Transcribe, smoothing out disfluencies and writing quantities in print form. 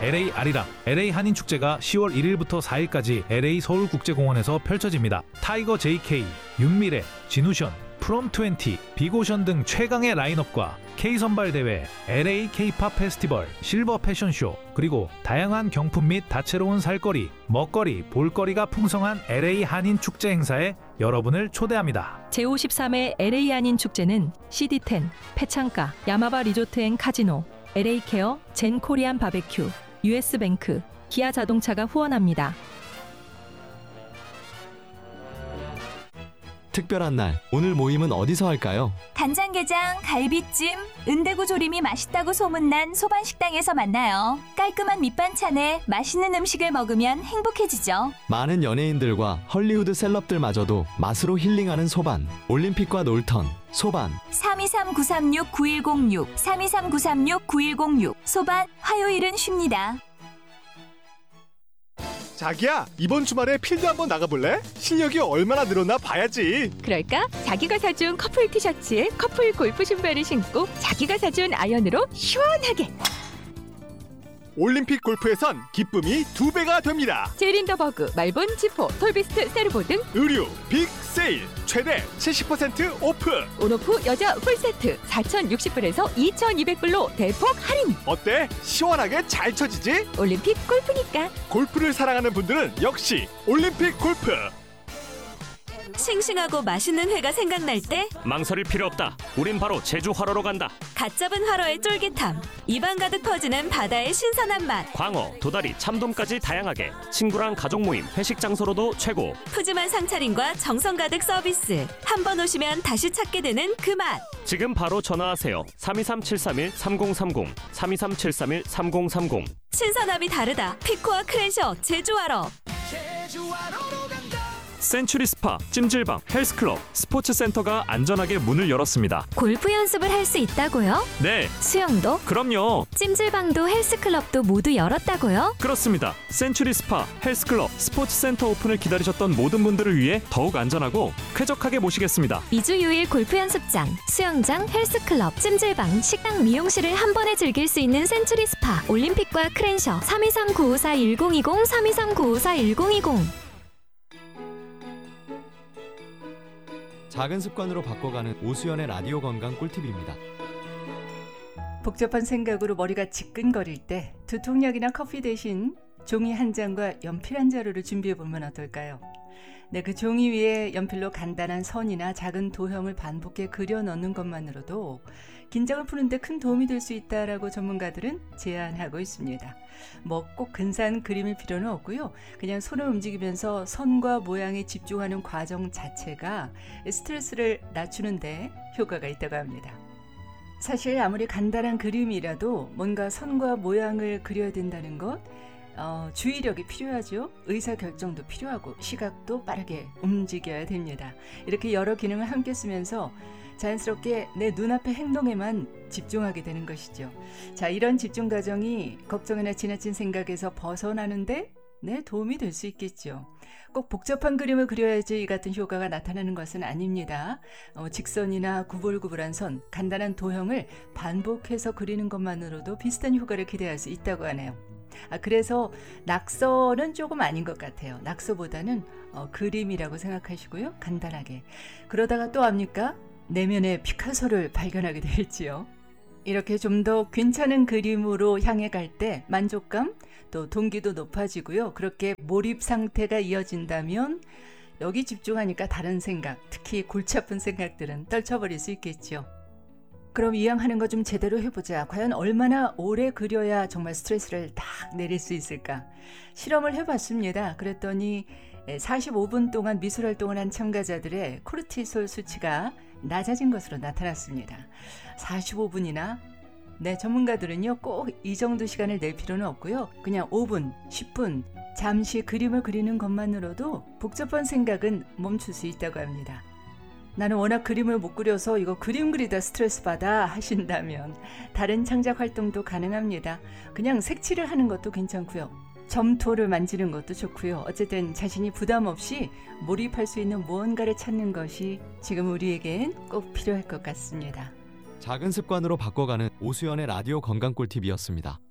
LA 아리랑 LA 한인축제가 10월 1일부터 4일까지 LA 서울국제공원에서 펼쳐집니다. 타이거 JK, 윤미래, 진우션, 프롬20, 빅오션 등 최강의 라인업과 K선발대회, LA K-팝 페스티벌, 실버 패션쇼, 그리고 다양한 경품 및 다채로운 살거리, 먹거리, 볼거리가 풍성한 LA 한인축제 행사에 여러분을 초대합니다. 제53회 LA 한인축제는 CD10, 패창가, 야마바 리조트 앤 카지노, LA케어, 젠코리안 바베큐, US뱅크, 기아자동차가 후원합니다. 특별한 날, 오늘 모임은 어디서 할까요? 간장게장, 갈비찜, 은대구 조림이 맛있다고 소문난 소반식당에서 만나요. 깔끔한 밑반찬에 맛있는 음식을 먹으면 행복해지죠. 많은 연예인들과 헐리우드 셀럽들마저도 맛으로 힐링하는 소반. 올림픽과 놀턴, 소반. 323-936-9106, 323-936-9106. 소반, 화요일은 쉽니다. 자기야, 이번 주말에 필드 한번 나가볼래? 실력이 얼마나 늘었나 봐야지. 그럴까? 자기가 사준 커플 티셔츠에 커플 골프 신발을 신고 자기가 사준 아이언으로 시원하게. 올림픽 골프에선 기쁨이 2배가 됩니다. 제린더버그, 말본, 지포, 톨비스트, 세르보 등 의류 빅 세일 최대 70% 오프. 온오프 여자 풀세트 4,060불에서 2,200불로 대폭 할인. 어때? 시원하게 잘 쳐지지? 올림픽 골프니까. 골프를 사랑하는 분들은 역시 올림픽 골프. 싱싱하고 맛있는 회가 생각날 때 망설일 필요 없다. 우린 바로 제주 활어로 간다. 갓 잡은 활어의 쫄깃함, 입안 가득 퍼지는 바다의 신선한 맛, 광어, 도다리, 참돔까지 다양하게. 친구랑 가족 모임, 회식 장소로도 최고. 푸짐한 상차림과 정성 가득 서비스. 한 번 오시면 다시 찾게 되는 그 맛. 지금 바로 전화하세요. 323-731-3030, 323-731-3030. 신선함이 다르다. 피코와 크랜셔 제주활어. 센츄리 스파, 찜질방, 헬스클럽, 스포츠센터가 안전하게 문을 열었습니다. 골프 연습을 할 수 있다고요? 네, 수영도? 그럼요. 찜질방도 헬스클럽도 모두 열었다고요? 그렇습니다. 센츄리 스파, 헬스클럽, 스포츠센터 오픈을 기다리셨던 모든 분들을 위해 더욱 안전하고 쾌적하게 모시겠습니다. 2주 6일 골프 연습장, 수영장, 헬스클럽, 찜질방, 식당, 미용실을 한 번에 즐길 수 있는 센츄리 스파. 올림픽과 크랜셔 323-954-1020, 323-954-1020. 작은 습관으로 바꿔가는 오수연의 라디오 건강 꿀팁입니다. 복잡한 생각으로 머리가 지끈거릴 때 두통약이나 커피 대신 종이 한 장과 연필 한 자루를 준비해보면 어떨까요? 네, 그 종이 위에 연필로 간단한 선이나 작은 도형을 반복해 그려 넣는 것만으로도 긴장을 푸는데 큰 도움이 될 수 있다라고 전문가들은 제안하고 있습니다. 뭐 꼭 근사한 그림일 필요는 없고요. 그냥 손을 움직이면서 선과 모양에 집중하는 과정 자체가 스트레스를 낮추는데 효과가 있다고 합니다. 사실 아무리 간단한 그림이라도 뭔가 선과 모양을 그려야 된다는 것, 주의력이 필요하죠. 의사결정도 필요하고 시각도 빠르게 움직여야 됩니다. 이렇게 여러 기능을 함께 쓰면서 자연스럽게 내 눈앞의 행동에만 집중하게 되는 것이죠. 자, 이런 집중 과정이 걱정이나 지나친 생각에서 벗어나는데 도움이 될 수 있겠죠. 꼭 복잡한 그림을 그려야지 이 같은 효과가 나타나는 것은 아닙니다. 직선이나 구불구불한 선, 간단한 도형을 반복해서 그리는 것만으로도 비슷한 효과를 기대할 수 있다고 하네요. 그래서 낙서는 조금 아닌 것 같아요. 낙서보다는 그림이라고 생각하시고요. 간단하게. 그러다가 또 압니까? 내면의 피카소를 발견하게 될지요. 이렇게 좀 더 괜찮은 그림으로 향해 갈 때 만족감, 또 동기도 높아지고요. 그렇게 몰입 상태가 이어진다면 여기 집중하니까 다른 생각, 특히 골치 아픈 생각들은 떨쳐버릴 수 있겠죠. 그럼 이왕 하는 거 좀 제대로 해보자. 과연 얼마나 오래 그려야 정말 스트레스를 딱 내릴 수 있을까? 실험을 해봤습니다. 그랬더니 45분 동안 미술활동을 한 참가자들의 코르티솔 수치가 낮아진 것으로 나타났습니다. 45분이나? 네, 전문가들은요, 꼭 이 정도 시간을 낼 필요는 없고요. 그냥 5분, 10분, 잠시 그림을 그리는 것만으로도 복잡한 생각은 멈출 수 있다고 합니다. 나는 워낙 그림을 못 그려서 이거 그림 그리다 스트레스 받아 하신다면 다른 창작 활동도 가능합니다. 그냥 색칠을 하는 것도 괜찮고요. 점토를 만지는 것도 좋고요. 어쨌든 자신이 부담 없이 몰입할 수 있는 무언가를 찾는 것이 지금 우리에겐 꼭 필요할 것 같습니다. 작은 습관으로 바꿔가는 오수연의 라디오 건강 꿀팁이었습니다.